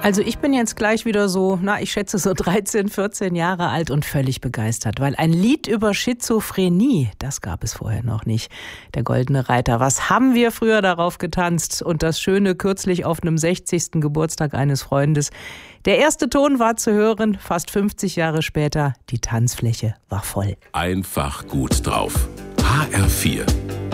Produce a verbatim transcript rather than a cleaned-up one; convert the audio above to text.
Also ich bin jetzt gleich wieder so, na, ich schätze so dreizehn, vierzehn Jahre alt und völlig begeistert, weil ein Lied über Schizophrenie, das gab es vorher noch nicht. Der Goldene Reiter, was haben wir früher darauf getanzt? Und das Schöne kürzlich auf einem sechzigsten Geburtstag eines Freundes. Der erste Ton war zu hören, fast fünfzig Jahre später, die Tanzfläche war voll. Einfach gut drauf. H R vier